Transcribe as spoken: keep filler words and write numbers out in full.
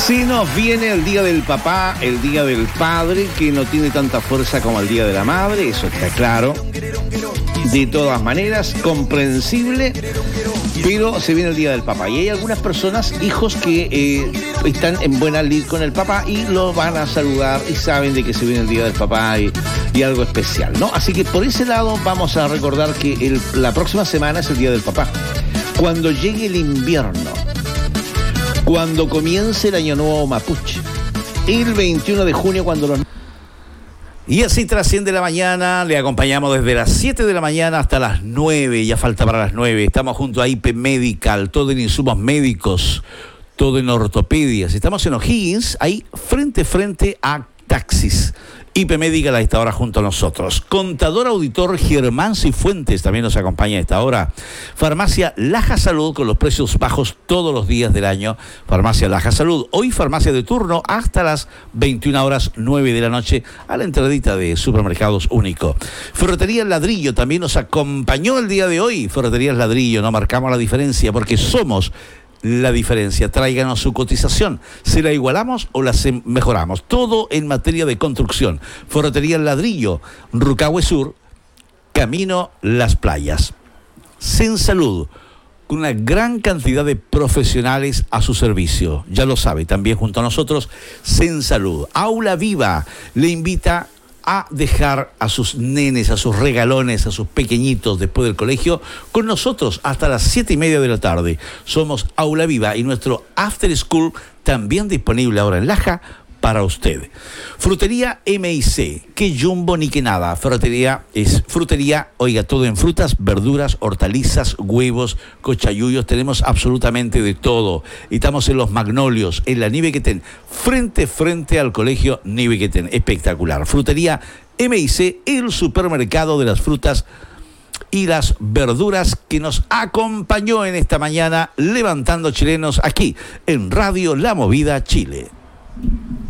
Se nos viene el día del papá, el día del padre, que no tiene tanta fuerza como el día de la madre, eso está claro. De todas maneras, comprensible, pero se viene el día del papá. Y hay algunas personas, hijos, que eh, están en buena lid con el papá y lo van a saludar y saben de que se viene el día del papá y, y algo especial, ¿no? Así que por ese lado vamos a recordar que el, la próxima semana es el día del papá. Cuando llegue el invierno, cuando comience el año nuevo mapuche, el veintiuno de junio, cuando los... Y así trasciende la mañana, le acompañamos desde las siete de la mañana hasta las nueve, ya falta para las nueve, estamos junto a I P Medical, todo en insumos médicos, todo en ortopedias, estamos en O'Higgins, ahí frente frente a Taxis. I P Medical a esta hora junto a nosotros. Contador auditor Germán Cifuentes también nos acompaña a esta hora. Farmacia Laja Salud con los precios bajos todos los días del año. Farmacia Laja Salud. Hoy farmacia de turno hasta las veintiuna horas nueve de la noche a la entradita de Supermercados Único. Ferretería Ladrillo también nos acompañó el día de hoy. Ferretería Ladrillo, no marcamos la diferencia porque somos la diferencia. Tráiganos su cotización. ¿Se la igualamos o la mejoramos? Todo en materia de construcción. Ferretería Ladrillo, Rucahue Sur, Camino Las Playas. Sen Salud, con una gran cantidad de profesionales a su servicio. Ya lo sabe, también junto a nosotros, Sen Salud. Aula Viva le invita a dejar a sus nenes, a sus regalones, a sus pequeñitos después del colegio con nosotros hasta las siete y media de la tarde. Somos Aula Viva y nuestro After School también disponible ahora en Laja para usted. Frutería M I C, que jumbo ni que nada. Frutería es frutería, oiga, todo en frutas, verduras, hortalizas, huevos, cochayuyos, tenemos absolutamente de todo. Estamos en Los Magnolios, en la Nivequetén, frente, frente al colegio Nivequetén, espectacular. Frutería M I C, el supermercado de las frutas y las verduras que nos acompañó en esta mañana levantando chilenos aquí en Radio La Movida Chile.